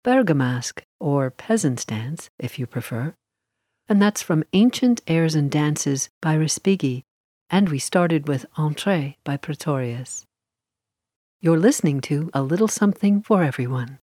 Bergamask, or Peasant's Dance, if you prefer. And that's from Ancient Airs and Dances by Respighi, and we started with Entrée by Pretorius. You're listening to A Little Something for Everyone.